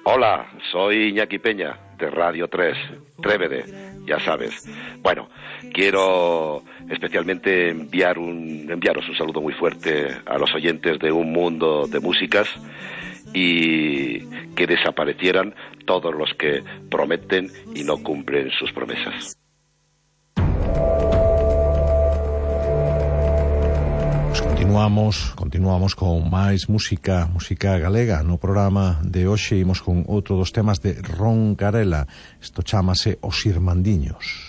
Hola, soy Iñaki Peña, de Radio 3, Trévede, ya sabes. Bueno, quiero especialmente enviaros un saludo muy fuerte a los oyentes de Un Mundo de Músicas y que desaparecieran todos los que prometen y no cumplen sus promesas. Continuamos con máis música galega. No programa de hoxe imos con outro dos temas de Ron Carela. Isto chámase Os Irmandiños.